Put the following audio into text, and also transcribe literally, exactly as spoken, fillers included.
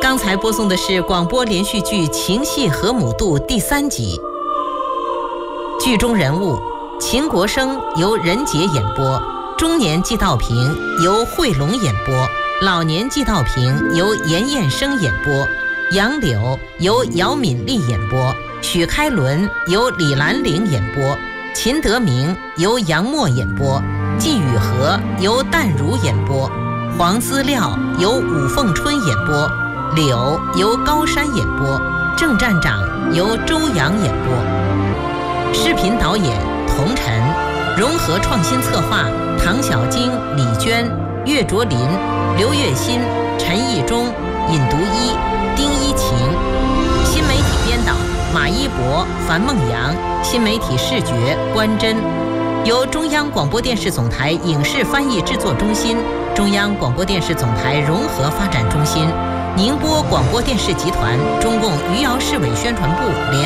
刚才播送的是广播连续剧《情系河姆渡》第三集。剧中人物秦国生由任杰演播，中年季道平由惠龙演播，老年季道平由严彦生演播，杨柳由姚敏丽演播，许开伦由李兰玲演播，秦德明由杨默演播，季雨荷由淡如演播，黄资料由武凤春演播，柳由高山演播，郑站长由周阳演播。视频导演童晨，融合创新策划唐小晶、李娟、岳卓林、刘月新、陈义忠、尹独一、丁一晴。新媒体编导马一博、樊梦阳，新媒体视觉关真。由中央广播电视总台影视翻译制作中心、中央广播电视总台融合发展中心、宁波广播电视集团、中共余姚市委宣传部联